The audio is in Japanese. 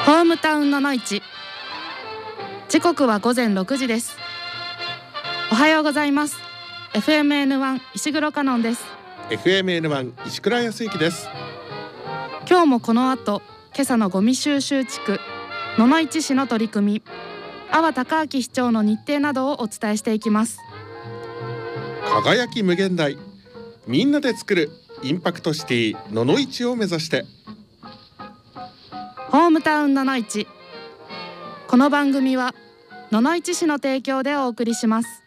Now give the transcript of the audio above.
ホームタウンのの市。時刻は午前6時です。おはようございます。 FMN1 石黒香音です。 FMN1 石倉康之です。 今日もこの後、今朝のゴミ収集地区野々市市の取り組み、阿波隆明市長の日程などをお伝えしていきます。 輝き無限大、みんなで作るインパクトシティ野々市を目指して。 ホームタウン野々市。この番組は野々市市の提供でお送りします。